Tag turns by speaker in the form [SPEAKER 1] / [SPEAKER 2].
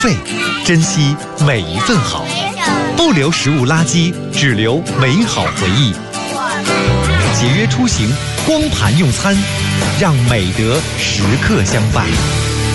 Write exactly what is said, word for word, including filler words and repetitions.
[SPEAKER 1] 费，珍惜每一份好，不留食物垃圾，只留美好回忆。节约出行，光盘用餐，让美德时刻相伴。